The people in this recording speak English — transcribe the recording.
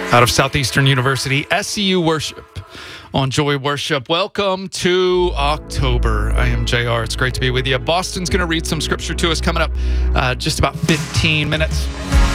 out of Southeastern University, SCU Worship on Joy Worship. Welcome to October. I am JR. It's great to be with you. Boston's going to read some scripture to us coming up just about 15 minutes.